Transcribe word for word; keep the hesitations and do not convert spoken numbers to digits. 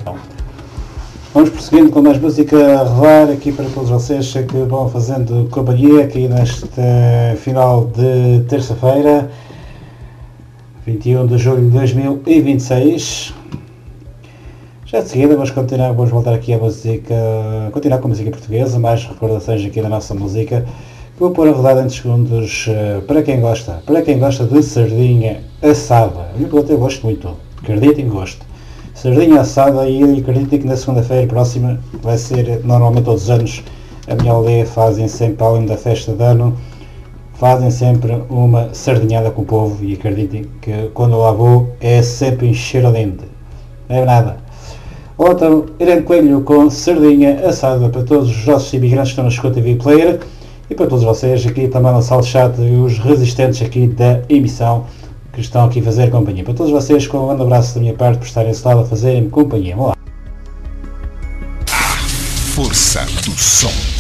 Vamos prosseguindo com mais música a rolar aqui para todos vocês que vão fazendo companhia aqui neste final de terça-feira, vinte e um de julho de dois mil e vinte e seis. Já de seguida vamos continuar, vamos voltar aqui à música, continuar com a música portuguesa, mais recordações aqui da nossa música. Vou pôr a rodada em segundos para quem gosta, para quem gosta de sardinha assada. Eu, eu gosto muito, acreditem, gosto. Sardinha assada, e acreditem que na segunda-feira próxima vai ser, normalmente todos os anos, a minha aldeia fazem sempre, além da festa de ano, fazem sempre uma sardinhada com o povo, e acreditem que quando eu lá vou é sempre encher a dente, não é nada. Ou então, Irene Coelho com sardinha assada para todos os nossos imigrantes que estão na Escuta T V Player, e para todos vocês aqui também na sala de chat e os resistentes aqui da emissão, que estão aqui a fazer companhia. Para todos vocês, com um grande abraço da minha parte por estarem esse lado a fazerem companhia. Vamos lá. Força do som.